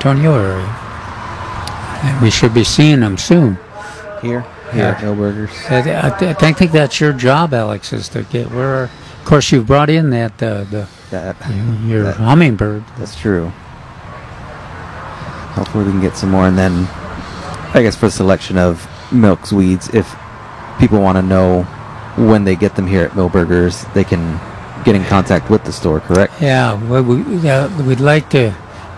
Antonio area. And we should be seeing them soon. Here at Millburgers. I think that's your job, Alex, is to get where. Of course, you've brought in your hummingbird. That's true. Hopefully, we can get some more, and then I guess for the selection of milks weeds, if people want to know when they get them here at Millburgers, they can get in contact with the store, correct? Yeah, we'd like to.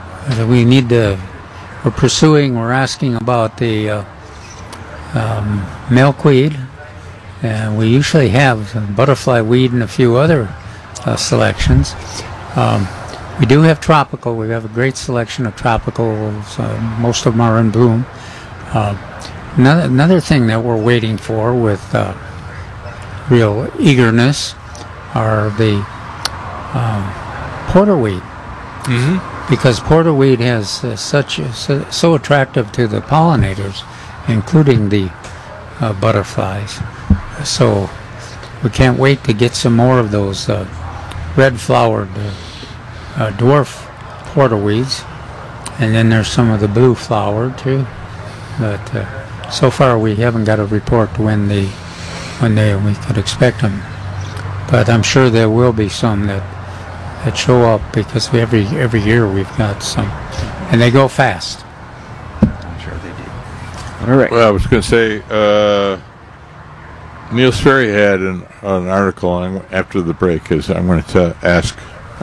We're asking about the milkweed, and we usually have butterfly weed and a few other selections. We do have tropical. We have a great selection of tropicals. Most of them are in bloom. Another thing that we're waiting for with real eagerness are the porterweed. Mm-hmm. Because porterweed has so attractive to the pollinators, including the butterflies. So we can't wait to get some more of those red-flowered dwarf porterweeds, and then there's some of the blue-flowered too. But so far we haven't got a report when we could expect them. But I'm sure there will be some that show up, because every year we've got some, and they go fast. I'm sure they do. All right. Well, I was going to say, Neil Sperry had an article after the break, because I'm going to ask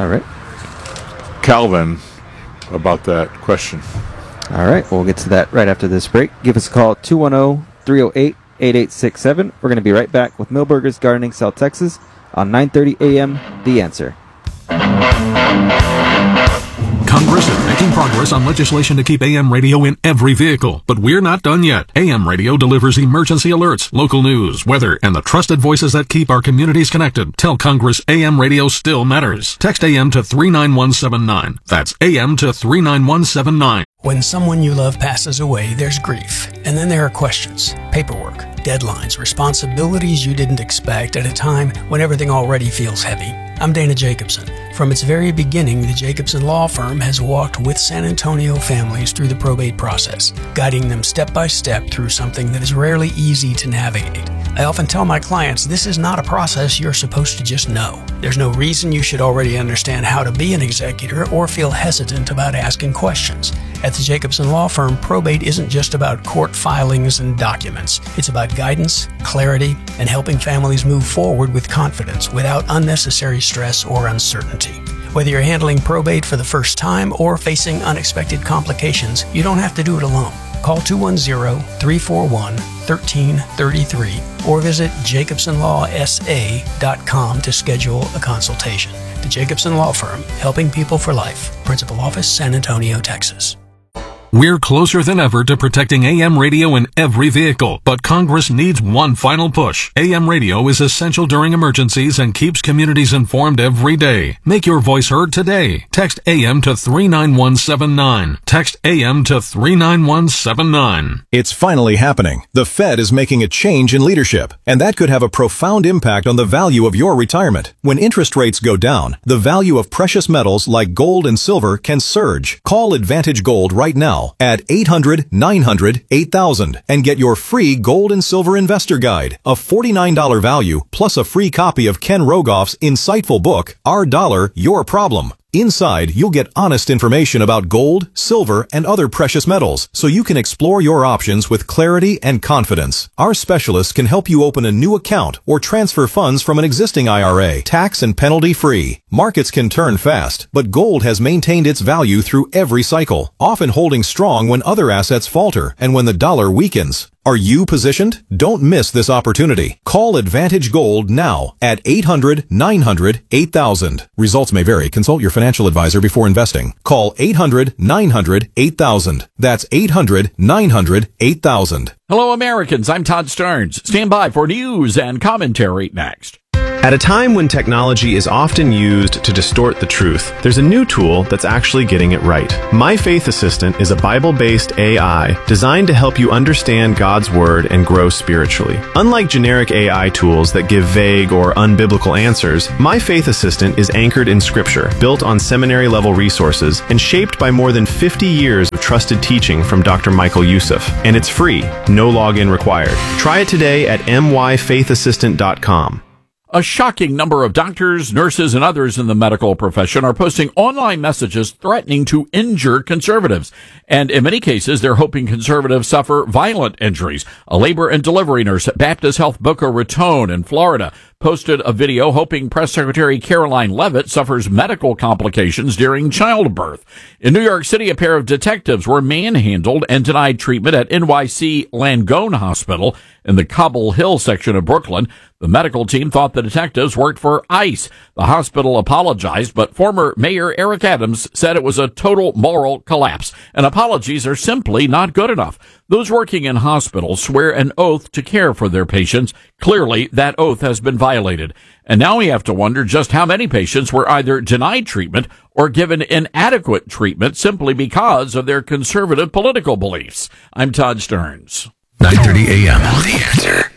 Calvin about that question. All right. We'll get to that right after this break. Give us a call at 210-308-8867. We're going to be right back with Millburgers Gardening, South Texas on 9:30 a.m. The Answer. Congress is making progress on legislation to keep AM radio in every vehicle, but we're not done yet. AM radio delivers emergency alerts, local news, weather, and the trusted voices that keep our communities connected. Tell Congress AM radio still matters. Text AM to 39179. That's AM to 39179. When someone you love passes away, there's grief. And then there are questions, paperwork, deadlines, responsibilities you didn't expect at a time when everything already feels heavy. I'm Dana Jacobson. From its very beginning, the Jacobson Law Firm has walked with San Antonio families through the probate process, guiding them step by step through something that is rarely easy to navigate. I often tell my clients this is not a process you're supposed to just know. There's no reason you should already understand how to be an executor or feel hesitant about asking questions. At the Jacobson Law Firm, probate isn't just about court filings and documents. It's about guidance, clarity, and helping families move forward with confidence without unnecessary stress or uncertainty. Whether you're handling probate for the first time or facing unexpected complications, you don't have to do it alone. Call 210-341-1333 or visit jacobsonlawsa.com to schedule a consultation. The Jacobson Law Firm, helping people for life. Principal Office, San Antonio, Texas. We're closer than ever to protecting AM radio in every vehicle, but Congress needs one final push. AM radio is essential during emergencies and keeps communities informed every day. Make your voice heard today. Text AM to 39179. Text AM to 39179. It's finally happening. The Fed is making a change in leadership, and that could have a profound impact on the value of your retirement. When interest rates go down, the value of precious metals like gold and silver can surge. Call Advantage Gold right now at 800-900-8000 and get your free gold and silver investor guide, a $49 value plus a free copy of Ken Rogoff's insightful book, Our Dollar, Your Problem. Inside, you'll get honest information about gold, silver, and other precious metals, so you can explore your options with clarity and confidence. Our specialists can help you open a new account or transfer funds from an existing IRA, tax and penalty free. Markets can turn fast, but gold has maintained its value through every cycle, often holding strong when other assets falter and when the dollar weakens. Are you positioned? Don't miss this opportunity. Call Advantage Gold now at 800-900-8000. Results may vary. Consult your financial advisor before investing. Call 800-900-8000. That's 800-900-8000. Hello, Americans. I'm Todd Starnes. Stand by for news and commentary next. At a time when technology is often used to distort the truth, there's a new tool that's actually getting it right. My Faith Assistant is a Bible-based AI designed to help you understand God's Word and grow spiritually. Unlike generic AI tools that give vague or unbiblical answers, My Faith Assistant is anchored in Scripture, built on seminary-level resources, and shaped by more than 50 years of trusted teaching from Dr. Michael Youssef. And it's free, no login required. Try it today at myfaithassistant.com. A shocking number of doctors, nurses, and others in the medical profession are posting online messages threatening to injure conservatives. And in many cases, they're hoping conservatives suffer violent injuries. A labor and delivery nurse at Baptist Health Boca Raton in Florida posted a video hoping Press Secretary Caroline Leavitt suffers medical complications during childbirth. In New York City, a pair of detectives were manhandled and denied treatment at NYC Langone Hospital in the Cobble Hill section of Brooklyn. The medical team thought the detectives worked for ICE. The hospital apologized, but former Mayor Eric Adams said it was a total moral collapse, and apologies are simply not good enough. Those working in hospitals swear an oath to care for their patients. Clearly, that oath has been violated. And now we have to wonder just how many patients were either denied treatment or given inadequate treatment simply because of their conservative political beliefs. I'm Todd Stearns. 9:30 a.m. The Answer.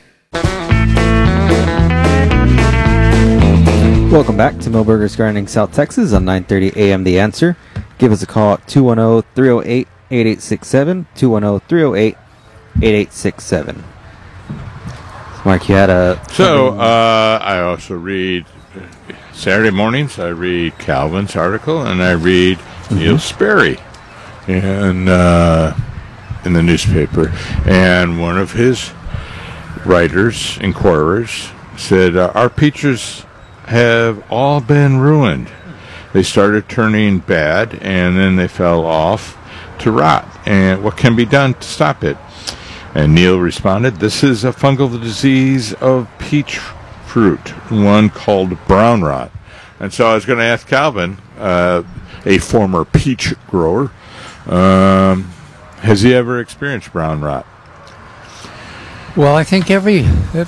Welcome back to Millburgers Gardening South Texas on 9:30 a.m. The Answer. Give us a call at 210-308-8867, 210-308-8867. Mark, you had a... I also read Saturday mornings. I read Calvin's article, and I read Neil Sperry in the newspaper. And one of his writers, inquirers, said, our peaches have all been ruined. They started turning bad, and then they fell off to rot. And what can be done to stop it? And Neil responded, this is a fungal disease of peach fruit, one called brown rot. And so I was going to ask Calvin, a former peach grower, has he ever experienced brown rot? Well, I think every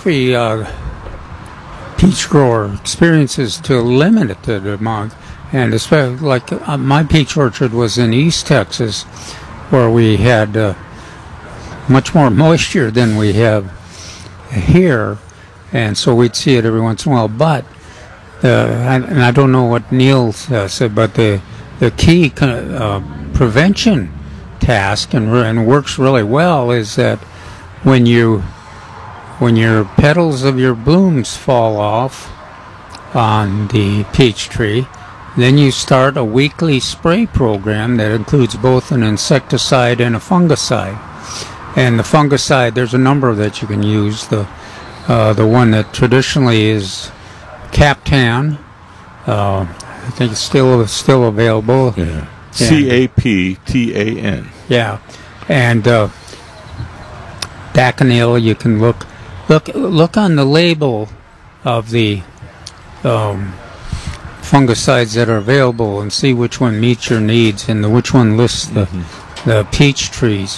peach grower experiences to a limited amount, and especially like my peach orchard was in East Texas, where we had much more moisture than we have here, and so we'd see it every once in a while. But and I don't know what Neil said, but the key prevention task and works really well is that when your petals of your blooms fall off on the peach tree, then you start a weekly spray program that includes both an insecticide and a fungicide. And the fungicide, there's a number that you can use. The one that traditionally is Captan. I think it's still available. Yeah. Captan. Yeah, and Daconil. You can look on the label of the fungicides that are available and see which one meets your needs and which one lists the peach trees.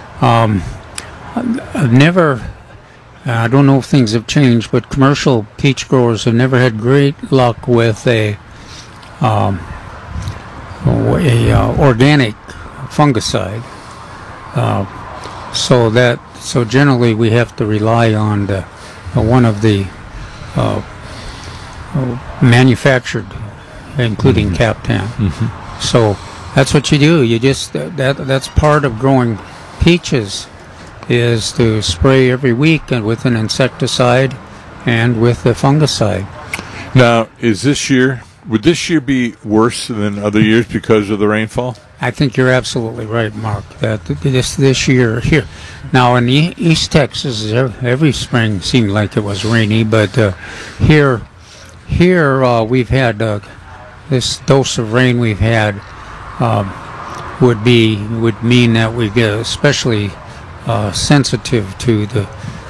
I've never, I don't know if things have changed, but commercial peach growers have never had great luck with a organic fungicide. So generally we have to rely on one of the manufactured, including Captan. So that's what you do. You just that's part of growing peaches, is to spray every week and with an insecticide and with a fungicide. Now, would this year be worse than other years because of the rainfall? I think you're absolutely right, Mark, that this year here. Now, in East Texas, every spring seemed like it was rainy, but here we've had this dose of rain we've had would mean that we get especially sensitive to the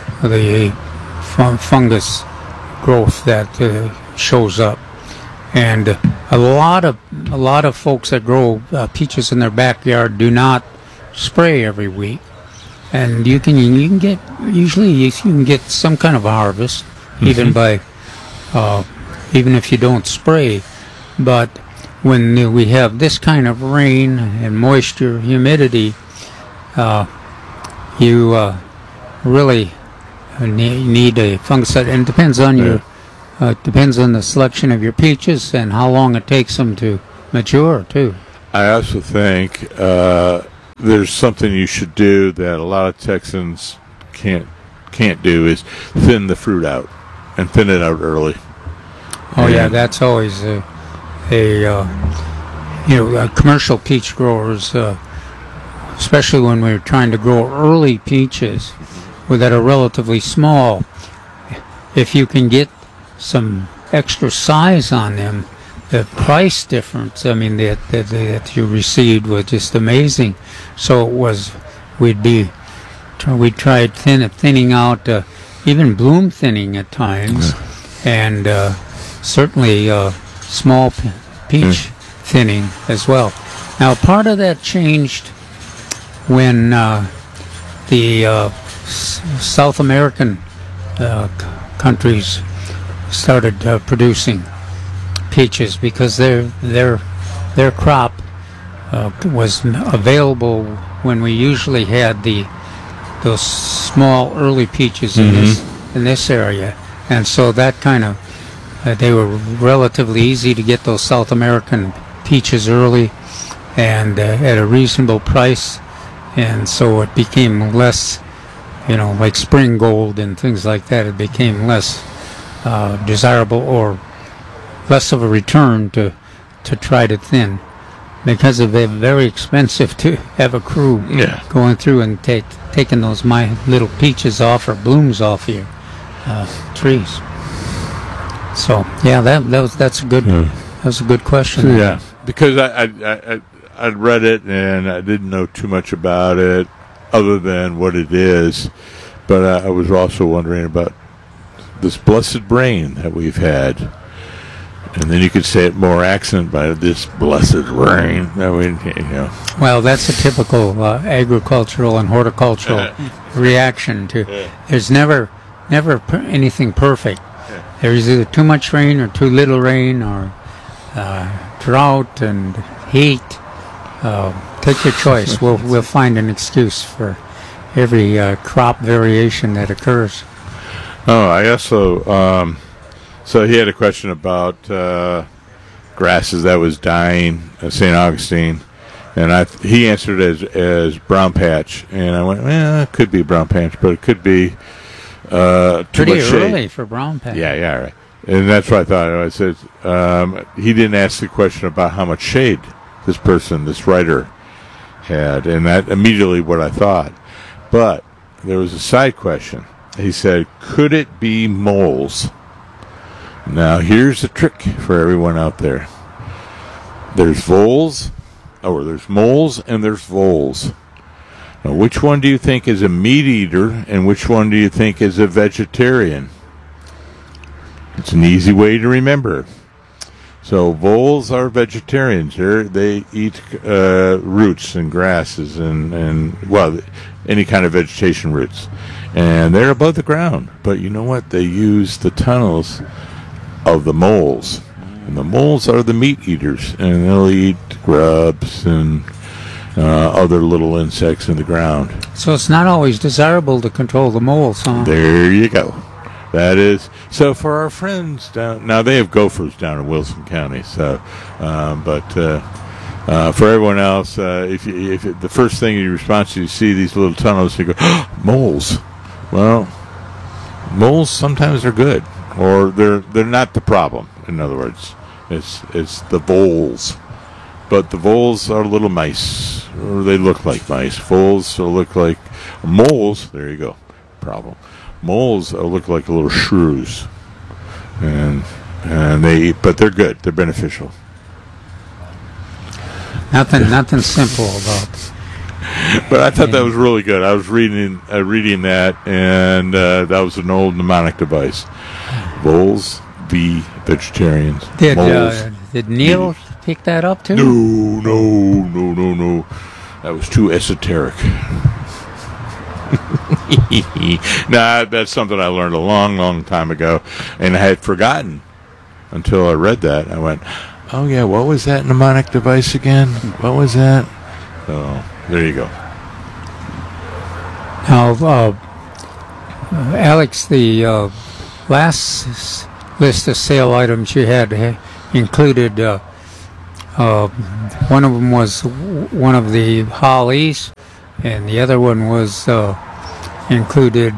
fungus growth that shows up. And a lot of folks that grow peaches in their backyard do not spray every week, and you can get some kind of a harvest even by even if you don't spray. But when we have this kind of rain and moisture, humidity, you really need a fungicide, and it depends on depends on the selection of your peaches and how long it takes them to mature too. I also think there's something you should do that a lot of Texans can't do is thin the fruit out and thin it out early. Oh yeah, that's always commercial peach growers, especially when we're trying to grow early peaches that are relatively small. If you can get some extra size on them, the price difference, that you received was just amazing. So we tried thinning out, even bloom thinning at times, and certainly small peach thinning as well. Now, part of that changed when the South American countries started producing peaches, because their crop was available when we usually had those small early peaches in this area, and so that kind of they were relatively easy to get those South American peaches early and at a reasonable price, and so it became less, like spring gold and things like that. It became less desirable or less of a return to try to thin, because of it very expensive to have a crew going through and taking those little peaches off or blooms off your trees. So yeah, that's a good that was a good question. Yeah, because I'd read it and I didn't know too much about it other than what it is, but I was also wondering about this blessed rain that we've had. And then you could say it more accent by this blessed rain. Well, that's a typical agricultural and horticultural reaction to. There's never anything perfect. There's either too much rain or too little rain, or drought and heat. Take your choice. We'll find an excuse for every crop variation that occurs. Oh, I also. So he had a question about grasses that was dying at St. Augustine, and he answered as brown patch, and I went, well, it could be brown patch, but it could be too pretty much early shade. for brown patch. Yeah, right. And that's what I thought. I said he didn't ask the question about how much shade this writer, had, and that immediately what I thought. But there was a side question. He said, could it be moles? Now, here's a trick for everyone out there. There's voles, or there's moles, and there's voles. Now, which one do you think is a meat eater, and which one do you think is a vegetarian? It's an easy way to remember. So, voles are vegetarians. They eat roots and grasses and any kind of vegetation roots. And they're above the ground. But you know what? They use the tunnels of the moles, and the moles are the meat eaters, and they'll eat grubs and other little insects in the ground. So it's not always desirable to control the moles, huh? There you go. That is so. For our friends down now, they have gophers down in Wilson County. So, but for everyone else, if the first thing in your response you see these little tunnels, you go, oh, moles. Well, moles sometimes are good. Or they're not the problem. In other words, it's the voles, but the voles are little mice, or they look like mice. Voles look like moles. There you go. Problem. Moles look like little shrews, and they eat, but they're good. They're beneficial. Nothing simple about. But I thought that was really good. I was reading that, and that was an old mnemonic device. Voles v. vegetarians. Did Neil pick that up too? No. That was too esoteric. Nah, that's something I learned a long, long time ago, and I had forgotten until I read that. I went, oh, yeah, what was that mnemonic device again? What was that? So, there you go. Now, Alex, the last list of sale items you had included one of them was one of the hollies, and the other one was included,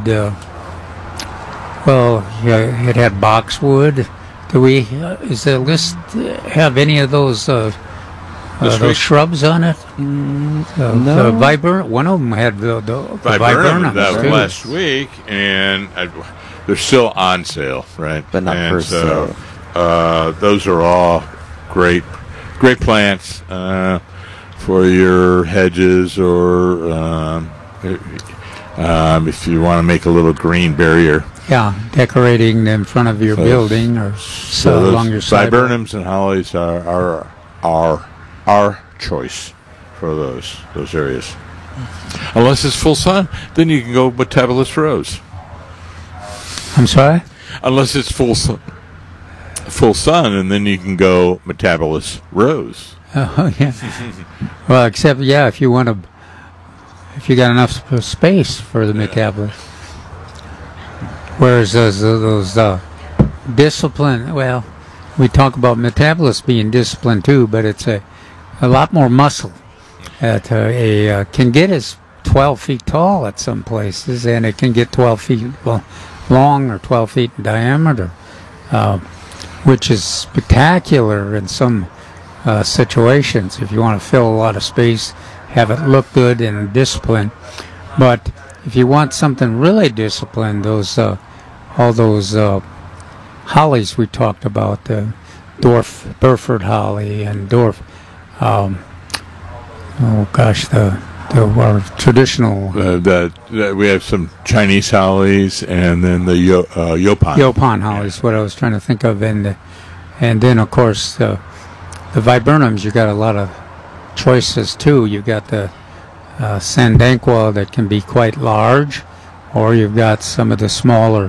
it had boxwood. Do we, is the list have any of those shrubs on it? No. One of them had the Viburnum, that was too. last week, and they're still on sale, right? But not and for so, sale. Those are all great plants for your hedges, or if you want to make a little green barrier. Yeah, decorating in front of your building or So along your those sidewalk. viburnums and hollies are our choice for those areas. Unless it's full sun, then you can go Metabolus rose. I'm sorry? Unless it's full sun, and then you can go Metabolus rose. Oh, yeah. Well, except, if you want to, if you got enough space for the metabolist. Whereas those discipline, well, we talk about metabolists being disciplined too, but it's a lot more muscle. Can get as 12 feet tall at some places, and it can get 12 feet long or 12 feet in diameter, which is spectacular in some situations if you want to fill a lot of space, have it look good and disciplined. But if you want something really disciplined, all those hollies we talked about, the Burford holly and dwarf, our traditional we have some Chinese hollies, and then the Yopan hollies, what I was trying to think of, and then of course the viburnums. You got a lot of choices too. You got the Sandanqua that can be quite large, or you've got some of the smaller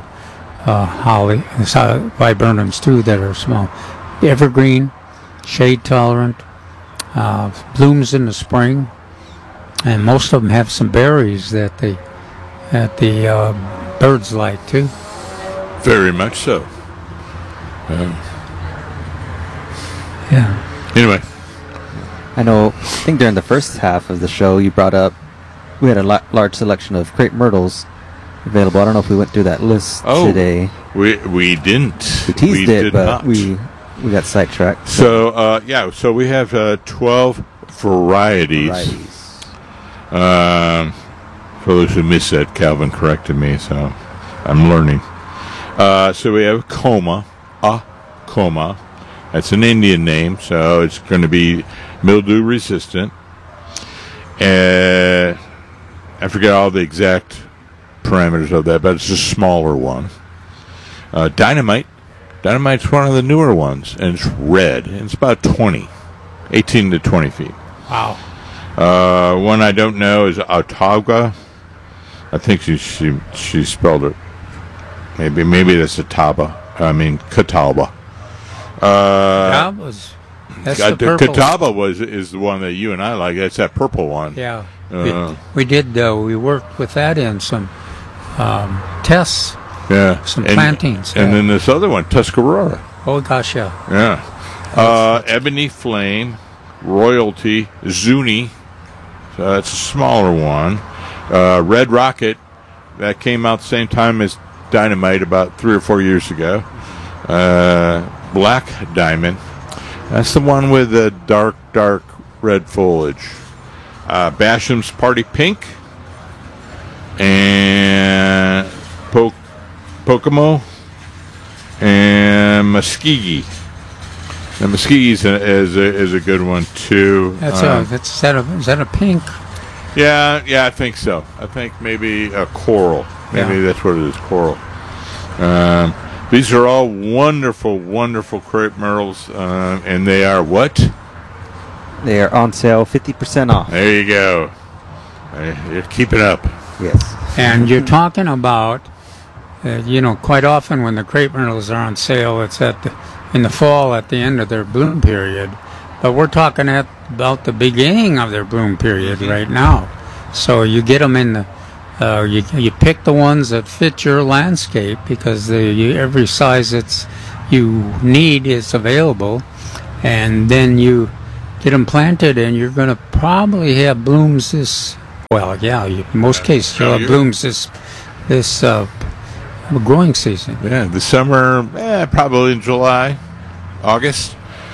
viburnums too that are small. Evergreen, shade tolerant, blooms in the spring, and most of them have some berries that the birds like too. Very much so. Yeah. Anyway. I think during the first half of the show you brought up we had a large selection of crepe myrtles available. I don't know if we went through that list today. We didn't. We teased it, but not. we got sidetracked. So we have 12 varieties. For those who missed that, Calvin corrected me, so I'm learning. So we have Coma. That's an Indian name, so it's going to be mildew resistant. I forget all the exact parameters of that, but it's a smaller one. Dynamite's one of the newer ones, and it's red. And it's about 18 to 20 feet. Wow. One I don't know is Autauga. I think she spelled it. Maybe that's Catawba. That's the purple. Catawba is the one that you and I like. That's that purple one. Yeah. We worked with that in some tests. Yeah. Some plantings. And then this other one, Tuscarora. Oh, gosh, yeah. Yeah. Ebony Flame, Royalty, Zuni. So that's a smaller one. Red Rocket. That came out the same time as Dynamite about 3 or 4 years ago. Black Diamond. That's the one with the dark red foliage. Basham's Party Pink. And Pocomo. And Muskegee. The Muskegee is a good one too. Is that a pink? Yeah, I think so. I think maybe a coral. Maybe that's what it is, coral. These are all wonderful, wonderful crepe myrtles, and they are what? They are on sale 50% off. There you go. Keep it up. Yes. And you're talking about, quite often when the crepe myrtles are on sale, it's in the fall at the end of their bloom period. But we're talking about the beginning of their bloom period right now. So you get them in you pick the ones that fit your landscape because every size you need is available, and then you get them planted, and you're going to probably have blooms in most cases you'll have blooms this growing season. Yeah, the summer, probably in July, August.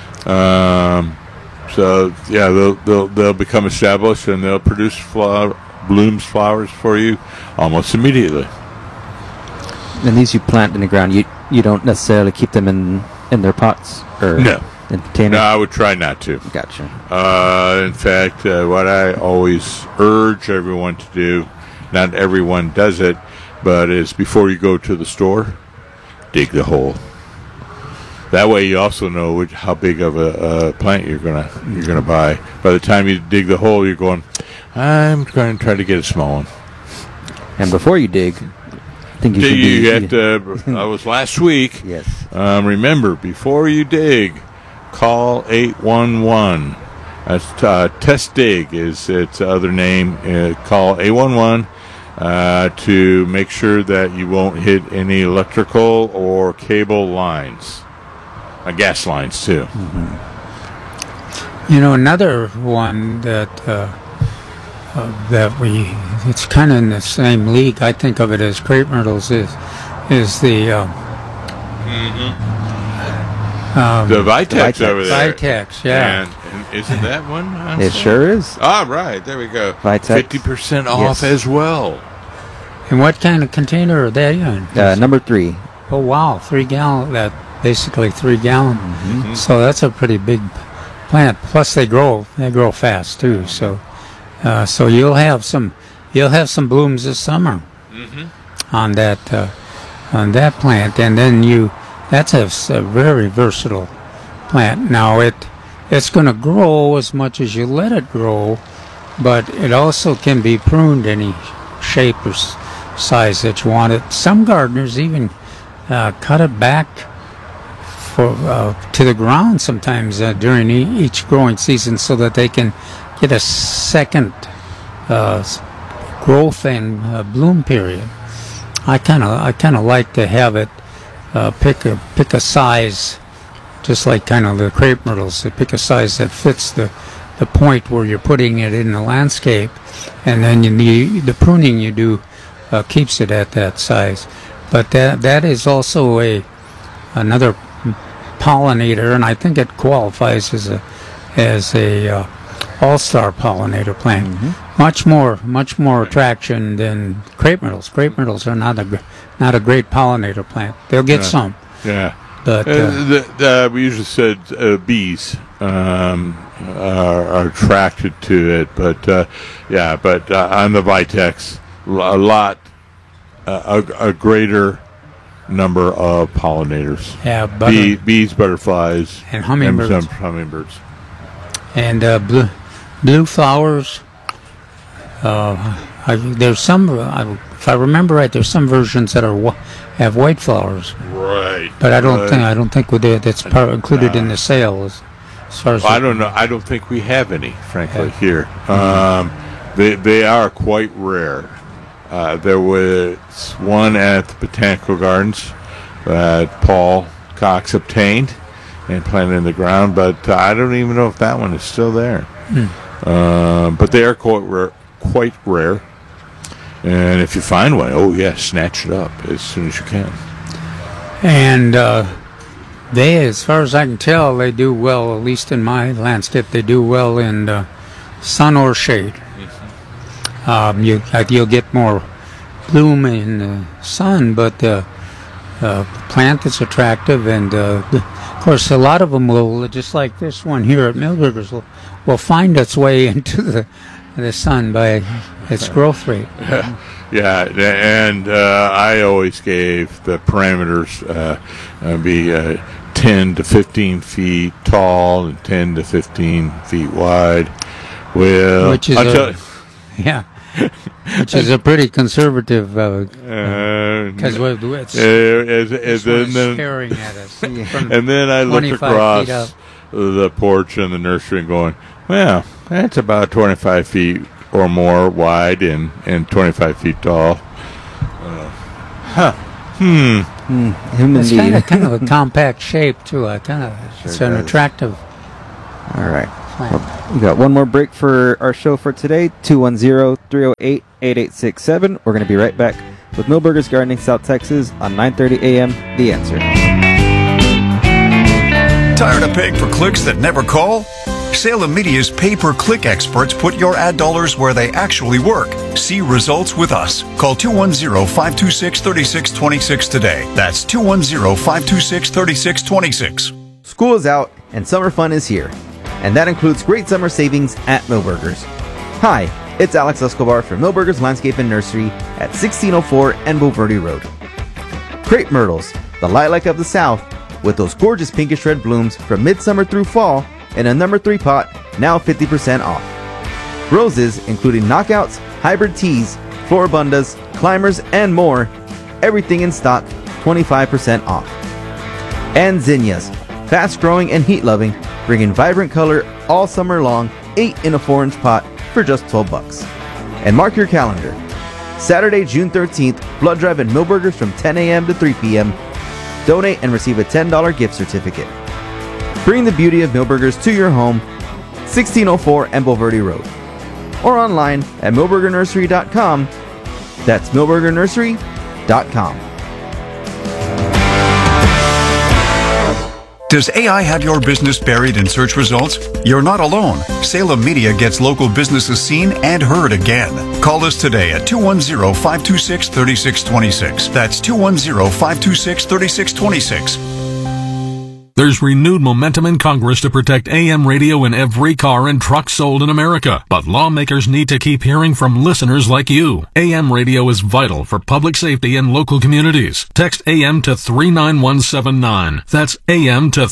So yeah, they'll become established, and they'll produce flowers for you almost immediately. And these you plant in the ground. You don't necessarily keep them in their pots or in containers. No, I would try not to. Gotcha. In fact, what I always urge everyone to do, not everyone does it, but is before you go to the store, dig the hole. That way, you also know how big of a plant you're gonna buy. By the time you dig the hole, you're going, I'm going to try to get a small one. And before you dig, I think you have to. That was last week. Yes. Remember, before you dig, call 811. That's Test Dig is its other name. Call 811 to make sure that you won't hit any electrical or cable lines. Gas lines, too. Mm-hmm. Another one that it's kind of in the same league. I think of it as crepe myrtles is the the Vitex over there. Vitex, yeah. And isn't that one? It sure is. All right, there we go. Vitex. 50% off as well. And what kind of container are they in? Number 3. Oh wow, 3 gallon. That basically 3 gallon. Mm-hmm. So that's a pretty big plant. Plus they grow fast too. So you'll have some blooms this summer on that plant, and then that's a very versatile plant. Now it's going to grow as much as you let it grow, but it also can be pruned any shape or size that you want it. Some gardeners even cut it back to the ground sometimes during each growing season, so that they can get a second growth and bloom period. I kind of like to have it pick a size, just like kind of the crepe myrtles. They pick a size that fits the point where you're putting it in the landscape, and then the pruning you do keeps it at that size. But that is also another pollinator, and I think it qualifies as a all-star pollinator plant. Mm-hmm. Much more attraction than crepe myrtles. Crepe myrtles are not a great pollinator plant. They'll get some. Yeah. But we usually said bees are attracted to it, but on the Vitex, a greater number of pollinators. Yeah, bees, butterflies, and hummingbirds. And some hummingbirds. And blue flowers. There's some, if I remember right, there's some versions that have white flowers. Right. But I don't think that's included in the sale as far as. I don't know. I don't think we have any, frankly, here. They are quite rare. There was one at the Botanical Gardens that Paul Cox obtained and planted in the ground, but I don't even know if that one is still there. But they are quite rare. And if you find one, snatch it up as soon as you can. And they, as far as I can tell, they do well, at least in my landscape, they do well in sun or shade. You'll get more bloom in the sun, but the plant is attractive, and of course a lot of them will, just like this one here at Milberger's, will find its way into the sun by its growth rate. Yeah, and I always gave the parameters be 10 to 15 feet tall and 10 to 15 feet wide. Well, which is which is a pretty conservative, because it's staring at us. And then I looked across the porch in the nursery and going, well, that's about 25 feet or more wide and 25 feet tall. It's kind of a compact shape, too. It's an attractive. All right. Well, we got one more break for our show for today, 210-308-8867. We're going to be right back with Milberger's Gardening, South Texas on 9:30 a.m. The Answer. Tired of paying for clicks that never call? Salem Media's pay-per-click experts put your ad dollars where they actually work. See results with us. Call 210-526-3626 today. That's 210-526-3626. School is out and summer fun is here. And that includes great summer savings at Milberger's. Hi, it's Alex Escobar from Milberger's Landscape and Nursery at 1604 Envo Verde Road. Crepe myrtles, the lilac of the South, with those gorgeous pinkish red blooms from midsummer through fall in a number 3 pot, now 50% off. Roses, including knockouts, hybrid teas, floribundas, climbers, and more, everything in stock, 25% off. And zinnias, fast-growing and heat-loving, bringing vibrant color all summer long, 8 in a 4-inch pot for just $12. And mark your calendar. Saturday, June 13th, blood drive at Milberger's from 10 a.m. to 3 p.m. Donate and receive a $10 gift certificate. Bring the beauty of Milberger's to your home, 1604 Envo Verde Road. Or online at milbergernursery.com. That's milbergernursery.com. Does AI have your business buried in search results? You're not alone. Salem Media gets local businesses seen and heard again. Call us today at 210-526-3626. That's 210-526-3626. There's renewed momentum in Congress to protect AM radio in every car and truck sold in America. But lawmakers need to keep hearing from listeners like you. AM radio is vital for public safety in local communities. Text AM to 39179. That's AM to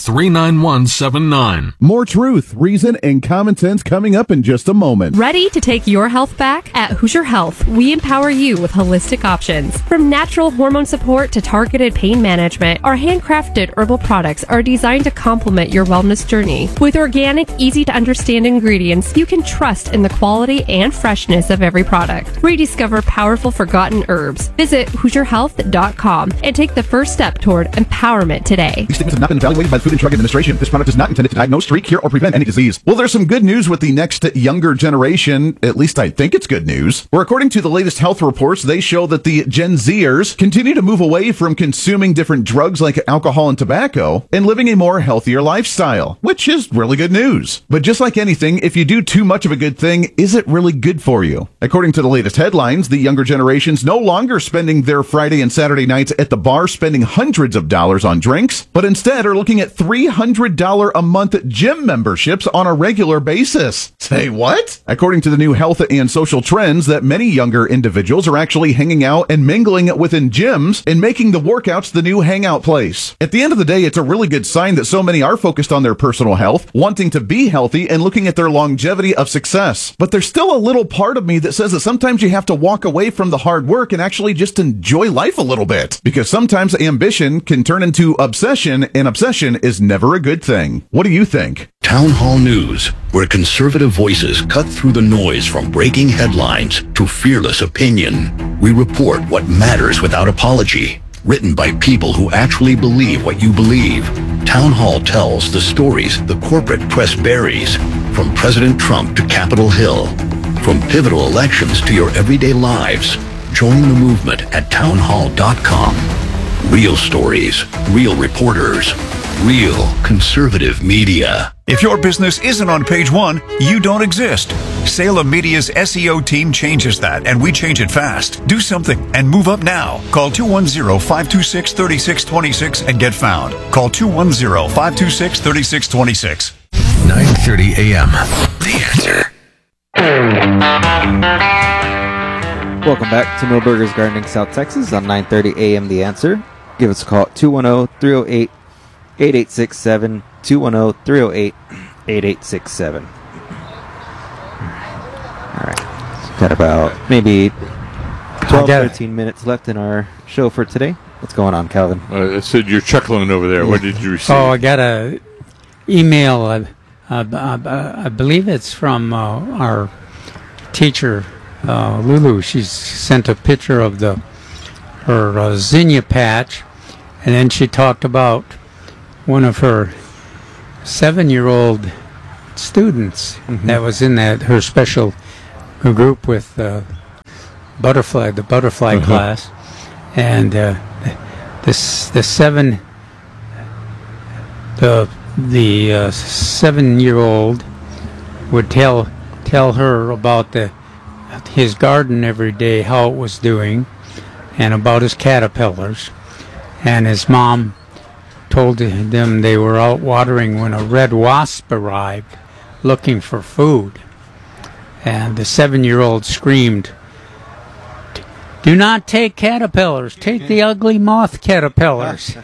39179. More truth, reason, and common sense coming up in just a moment. Ready to take your health back? At Hoosier Health, we empower you with holistic options. From natural hormone support to targeted pain management, our handcrafted herbal products are designed to complement your wellness journey. With organic, easy-to-understand ingredients, you can trust in the quality and freshness of every product. Rediscover powerful forgotten herbs. Visit HoosierHealth.com and take the first step toward empowerment today. These statements have not been evaluated by the Food and Drug Administration. This product is not intended to diagnose, treat, cure, or prevent any disease. Well, there's some good news with the next younger generation. At least I think it's good news. Where according to the latest health reports, they show that the Gen Zers continue to move away from consuming different drugs like alcohol and tobacco and living a more healthier lifestyle, which is really good news. But just like anything, if you do too much of a good thing, is it really good for you? According to the latest headlines, the younger generation's no longer spending their Friday and Saturday nights at the bar spending hundreds of dollars on drinks, but instead are looking at $300 a month gym memberships on a regular basis. Say what? According to the new health and social trends, that many younger individuals are actually hanging out and mingling within gyms and making the workouts the new hangout place. At the end of the day, it's a really good sign that so many are focused on their personal health, wanting to be healthy and looking at their longevity of success. But there's still a little part of me that says that sometimes you have to walk away from the hard work and actually just enjoy life a little bit. Because sometimes ambition can turn into obsession, and obsession is never a good thing. What do you think? Town Hall News, where conservative voices cut through the noise from breaking headlines to fearless opinion. We report what matters without apology. Written by people who actually believe what you believe. Town Hall tells the stories the corporate press buries, from President Trump to Capitol Hill, from pivotal elections to your everyday lives. Join the movement at townhall.com. Real stories, real reporters, real conservative media. If your business isn't on page one, you don't exist. Salem Media's SEO team changes that, and we change it fast. Do something and move up now. Call 210-526-3626 and get found. Call 210-526-3626. 9:30 a.m. The Answer. Welcome back to Milberger's Gardening, South Texas on 9:30 a.m. The Answer. Give us a call at 210-308-8867. 210-308-8867. All right. Let's Got about maybe 12, got it. 13 minutes left in our show for today. What's going on, Calvin? I said you're chuckling over there. What did you receive? Oh, I got a email. I believe it's from our teacher, Lulu. She's sent a picture of her zinnia patch, and then she talked about one of her 7-year-old students that was in her special group with the butterfly class, and the 7-year-old would tell her about his garden every day, how it was doing, and about his caterpillars. And his mom told them they were out watering when a red wasp arrived looking for food. And the 7-year-old screamed, "Do not take caterpillars. Take the ugly moth caterpillars."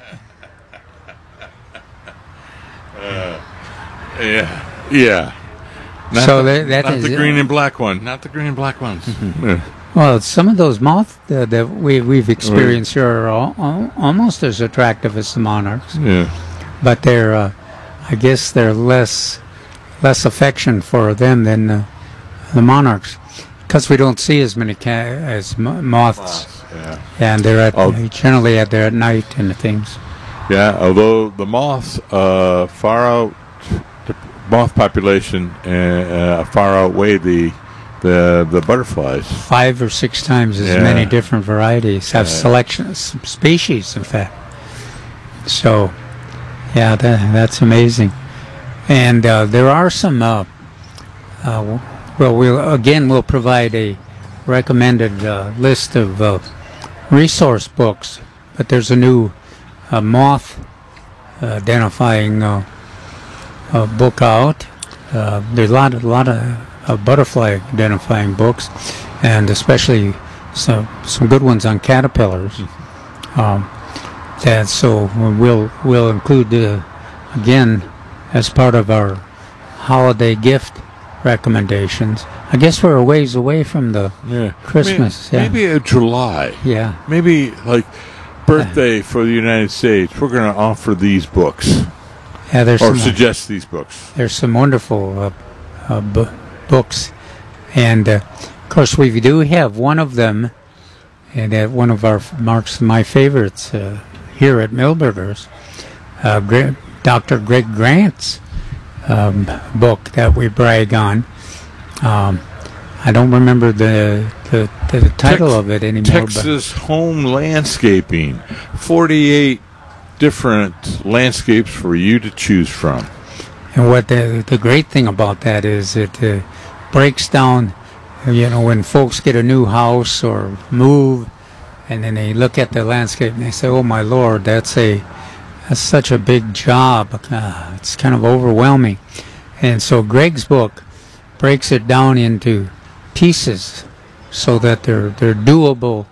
Yeah. Not So the, that not is the green and black one. Not the green and black ones. Yeah. Well, some of those moths that we've experienced here are almost as attractive as the monarchs. Yeah. But I guess they're less affection for them than the monarchs, because we don't see as many moths. Yeah. And they're generally they're at night and things. Yeah, although the moths the moth population far outweigh the butterflies. 5 or 6 times as many different varieties have species, in fact. So, yeah, that's amazing. And there are some. We'll provide a recommended list of resource books, but there's a new moth identifying book out. There's a lot of butterfly identifying books, and especially some good ones on caterpillars. So we'll include again as part of our holiday gift recommendations. I guess we're a ways away from the Christmas. Maybe in July. Yeah. Maybe like birthday for the United States. We're going to offer these books. Yeah, or suggest these books. There's some wonderful books, and of course we do have one of them, and one of my favorites here at Milberger's, Dr. Greg Grant's book that we brag on. I don't remember the title of it anymore. Texas Home Landscaping. 48 different landscapes for you to choose from. And what the great thing about that is it breaks down, when folks get a new house or move, and then they look at the landscape and they say, "Oh my Lord, that's such a big job. It's kind of overwhelming." And so Greg's book breaks it down into pieces so that they're doable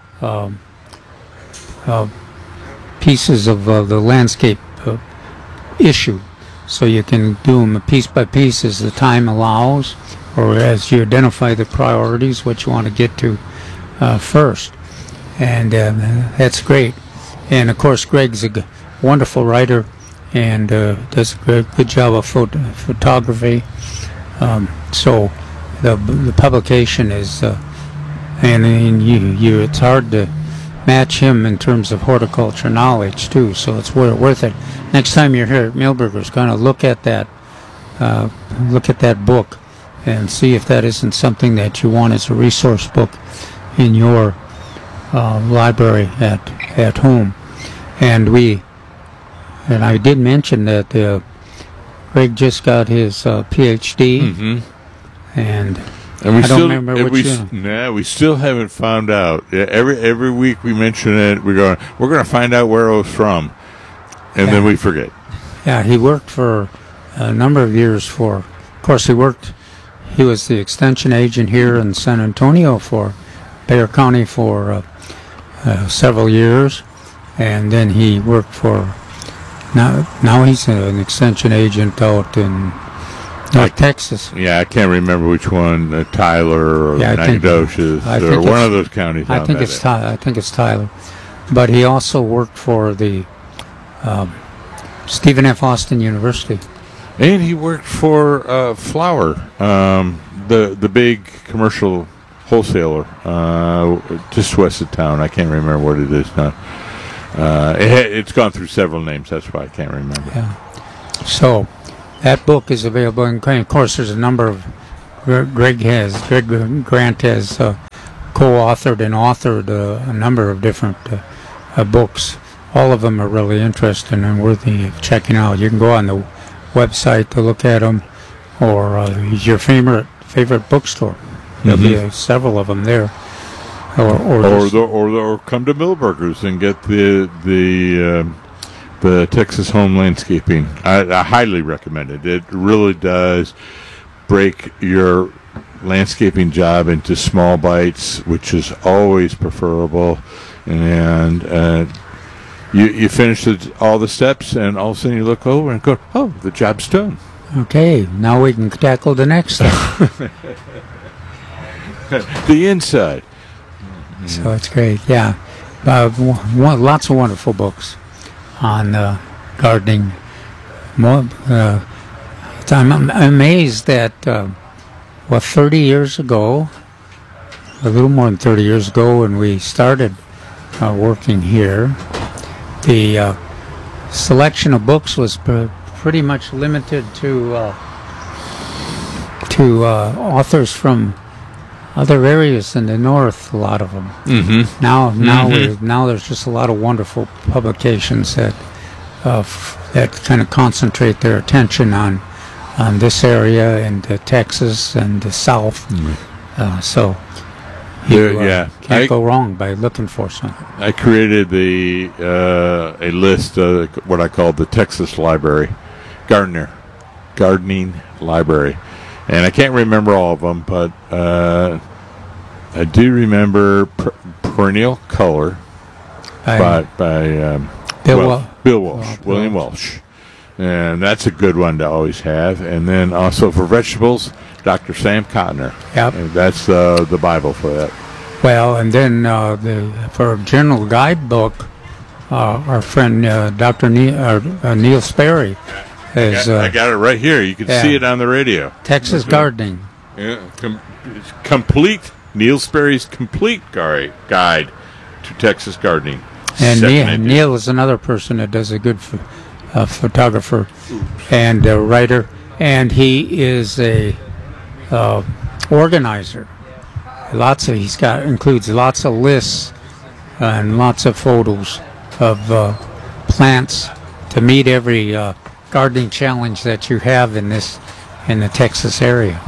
pieces of the landscape issue. So you can do them piece by piece as the time allows, or as you identify the priorities, what you want to get to first. And that's great. And of course, Greg's a wonderful writer and does a good job of photography. So the publication is, and it's hard to match him in terms of horticulture knowledge too. So it's worth it. Next time you're here at Milberger's, kind of look at that book and see if that isn't something that you want as a resource book in your library at home. And I did mention that Greg just got his PhD, and I don't remember which one. We still haven't found out. Every week we mention it. We're going to find out where it was from, and then we forget. Yeah, he worked for a number of years of course, he was the extension agent here in San Antonio for Bexar County for several years, and then he worked for, now he's an extension agent out in North Texas. Yeah, I can't remember which one, Tyler or Yeah, Nacogdoches, or one of those counties. I think it's Tyler. But he also worked for the Stephen F. Austin University. And he worked for Flour, the big commercial wholesaler just west of town. I can't remember what it is now. It's gone through several names. That's why I can't remember. Yeah. So that book is available, and of course, there's a number of Greg Grant has co-authored and authored a number of different books. All of them are really interesting and worthy of checking out. You can go on the website to look at them, or your favorite bookstore. There'll be several of them there. Or come to Millburgers and get the Texas Home Landscaping. I highly recommend it. It really does break your landscaping job into small bites, which is always preferable. And you finish all the steps, and all of a sudden you look over and go, "Oh, the job's done." Okay, now we can tackle the next step. The inside. So it's great, yeah. Lots of wonderful books on gardening. I'm amazed that, 30 years ago, a little more than 30 years ago, when we started working here, the selection of books was pretty much limited to authors from other areas in the north, a lot of them. Mm-hmm. Now there's just a lot of wonderful publications that kind of concentrate their attention on this area and Texas and the South. Mm-hmm. So you can't go wrong by looking for something. I created a list of what I call the Texas Library, Gardening Library. And I can't remember all of them, but I do remember Perennial Color by Bill Walsh, William Walsh. And that's a good one to always have. And then also for vegetables, Dr. Sam Cotner. Yep. And that's the Bible for that. Well, and then for a general guidebook, our friend Dr. Neil Sperry has... I got it right here. You can see it on the radio. Texas Gardening. Yeah, complete. Neil Sperry's complete guide to Texas gardening. And Neil is another person that does a good photographer and a writer, and he is a organizer. Includes lots of lists and lots of photos of plants to meet every gardening challenge that you have in the Texas area.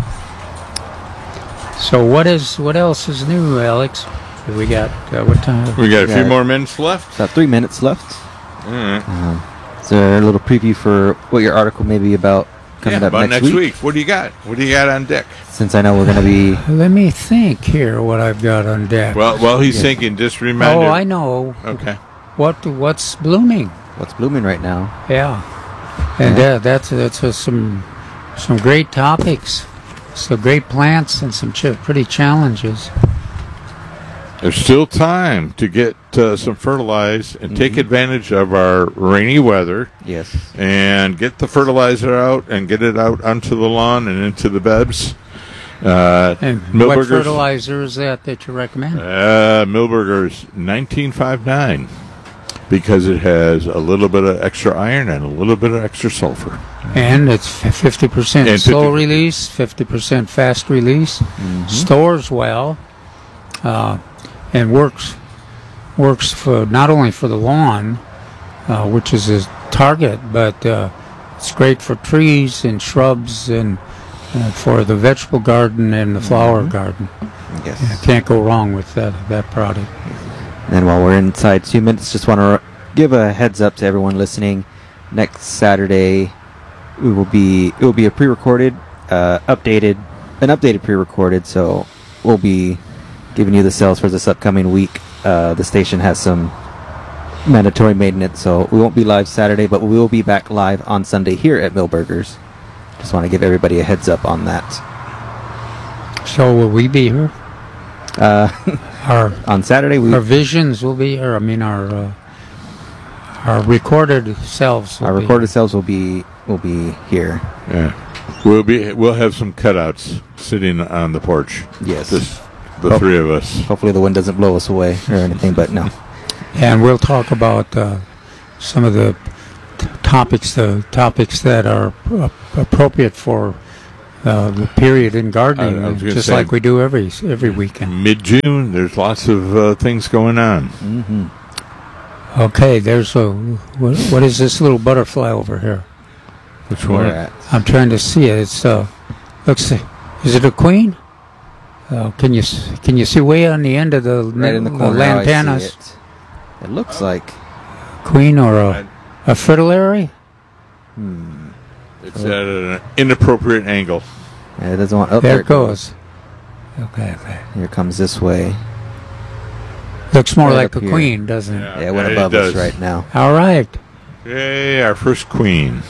So what else is new, Alex? We got what time? We got a few more minutes left. About 3 minutes left. All right. So a little preview for what your article may be about coming up next week. What do you got? What do you got on deck? Since I know we're going to be... Let me think here what I've got on deck. Well, he's thinking, just remind I know. Okay. What's blooming? What's blooming right now? Yeah. And that's some great topics. Some great plants and some pretty challenges. There's still time to get some fertilized and take advantage of our rainy weather. Yes. And get the fertilizer out and get it out onto the lawn and into the beds. And what fertilizer is that you recommend? Millburgers 1959, because it has a little bit of extra iron and a little bit of extra sulfur. And it's 50% slow release, 50% fast release. Stores well. And works for not only for the lawn, which is a target, but it's great for trees and shrubs and for the vegetable garden and the flower garden. Yes, you can't go wrong with that product. And while we're inside 2 minutes, just want to give a heads up to everyone listening. Next Saturday, it will be a pre-recorded, updated pre-recorded. So we'll be giving you the sales for this upcoming week. The station has some mandatory maintenance, so we won't be live Saturday, but we will be back live on Sunday here at Millburgers. Just want to give everybody a heads up on that. So will we be here? On Saturday, our visions will be here. I mean, our recorded selves. Our recorded selves will be here. Yeah, we'll have some cutouts sitting on the porch. Yes, the three of us. Hopefully, the wind doesn't blow us away or anything. But no. And we'll talk about some of the topics that are appropriate for the period in gardening, just like we do every weekend. Mid-June, there's lots of things going on. Mm-hmm. Okay, there's what is this little butterfly over here? Which one? I'm trying to see it. It's looks. Is it a queen? Can you see way on the end of the right in the corner? lantanas? It looks like queen or a fritillary. It's at an inappropriate angle. Yeah, it doesn't want. Oh, there it goes. Okay. Here it comes this way. Looks more like a queen, doesn't it? Yeah, it went above us right now. All right. Yay, our first queen.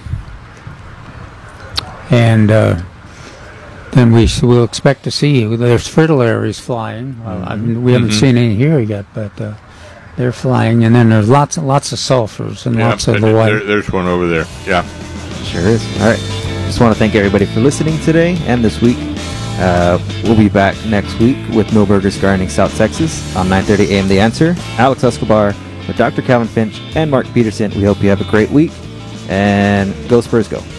And then we'll expect to see there's fritillaries flying. I mean, we haven't seen any here yet, but they're flying. And then there's lots of sulfurs and lots of the white. There's one over there. Yeah, sure is. All right. Just want to thank everybody for listening today and this week. We'll be back next week with Millburgers Gardening South Texas on 9:30 a.m. The Answer. Alex Escobar with Dr. Calvin Finch and Mark Peterson. We hope you have a great week, and go Spurs go.